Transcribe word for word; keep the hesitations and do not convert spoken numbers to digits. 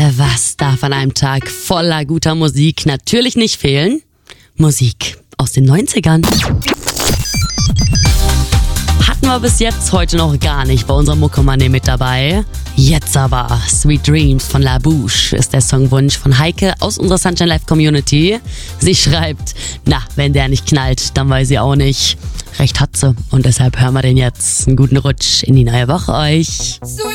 Was darf an einem Tag voller guter Musik natürlich nicht fehlen? Musik aus den neunzigern. Hatten wir bis jetzt heute noch gar nicht bei unserem Muckomanie mit dabei. Jetzt aber Sweet Dreams von La Bouche ist der Songwunsch von Heike aus unserer Sunshine Live Community. Sie schreibt, na, wenn der nicht knallt, dann weiß sie auch nicht. Recht hat sie und deshalb hören wir den jetzt. Einen guten Rutsch in die neue Woche euch. Sweet